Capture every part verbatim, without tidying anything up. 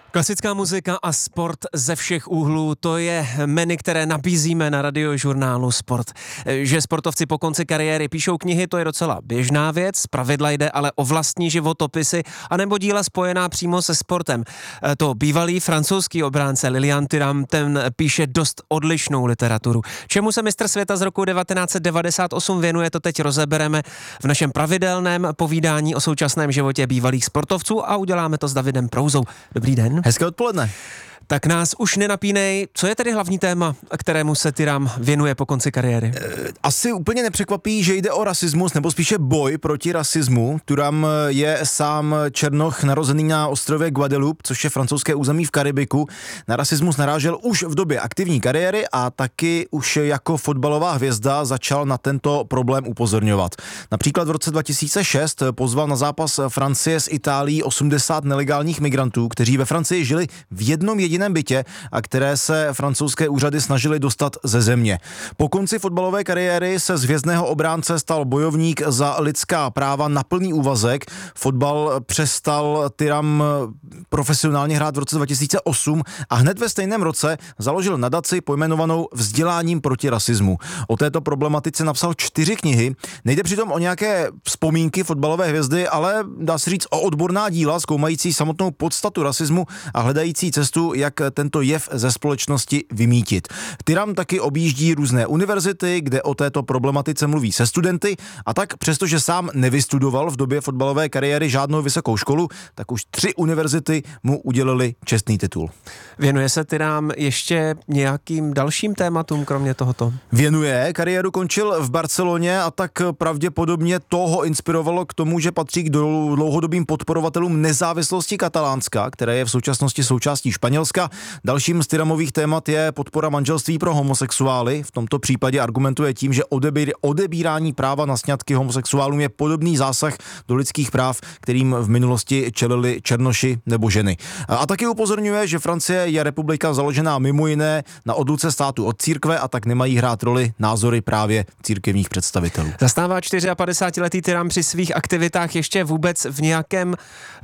Klasická muzika a sport ze všech úhlů, to je menu, které nabízíme na Radiožurnálu Sport. Že sportovci po konci kariéry píšou knihy, to je docela běžná věc, zpravidla jde ale o vlastní životopisy anebo díla spojená přímo se sportem. To bývalý francouzský obránce Lilian Thuram, ten píše dost odlišnou literaturu. Čemu se mistr světa z roku devatenáct set devadesát osm věnuje, to teď rozebereme v našem pravidelném povídání o současném životě bývalých sportovců a uděláme to s Davidem Prouzou. Dobrý den. Hezké odpoledne. Tak nás už nenapínej. Co je tedy hlavní téma, kterému se Thuram věnuje po konci kariéry? Asi úplně nepřekvapí, že jde o rasismus, nebo spíše boj proti rasismu. Thuram je sám černoch narozený na ostrově Guadeloupe, což je francouzské území v Karibiku. Na rasismus narážel už v době aktivní kariéry a taky už jako fotbalová hvězda začal na tento problém upozorňovat. Například v roce dva tisíce šest pozval na zápas Francie s Itálií osmdesát nelegálních migrantů, kteří ve Francii žili v jednom jediném bytě a které se francouzské úřady snažily dostat ze země. Po konci fotbalové kariéry se z hvězdného obránce stal bojovník za lidská práva na plný úvazek. Fotbal přestal Thuram profesionálně hrát v roce dva tisíce osm a hned ve stejném roce založil nadaci pojmenovanou Vzděláním proti rasismu. O této problematice napsal čtyři knihy. Nejde přitom o nějaké vzpomínky fotbalové hvězdy, ale dá se říct o odborná díla zkoumající samotnou podstatu rasismu a hledající cestu, jak tento jev ze společnosti vymítit. Thuram taky objíždí různé univerzity, kde o této problematice mluví se studenty a tak přestože sám nevystudoval v době fotbalové kariéry žádnou vysokou školu, tak už tři univerzity mu udělily čestný titul. Věnuje se Thuram ještě nějakým dalším tématům, kromě tohoto? Věnuje, kariéru končil v Barceloně a tak pravděpodobně to ho inspirovalo k tomu, že patří k dlouhodobým podporovatelům nezávislosti Katalánska, které je v současnosti součástí Španělska. Dalším z Thuramových témat je podpora manželství pro homosexuály. V tomto případě argumentuje tím, že odebír, odebírání práva na sňatky homosexuálům je podobný zásah do lidských práv, kterým v minulosti čelili černoši nebo ženy. A taky upozorňuje, že Francie je republika založená mimo jiné na odluce státu od církve a tak nemají hrát roli názory právě církevních představitelů. Zastává padesátčtyřletý Thuram při svých aktivitách ještě vůbec v nějakém uh,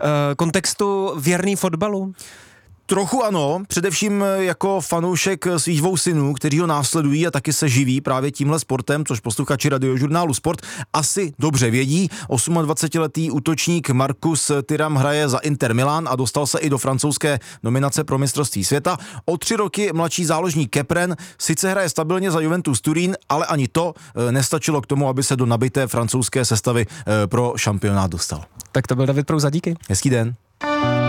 kontextu věrný fotbalu? Trochu ano, především jako fanoušek svých dvou synů, kteří ho následují a taky se živí právě tímhle sportem, což posluchači Radiožurnálu Sport asi dobře vědí. dvacetiosmiletý útočník Marcus Thuram hraje za Inter Milan a dostal se i do francouzské nominace pro mistrovství světa. O tři roky mladší záložník Kepren sice hraje stabilně za Juventus Turín, ale ani to nestačilo k tomu, aby se do nabité francouzské sestavy pro šampionát dostal. Tak to byl David Prouza, díky. Hezký den.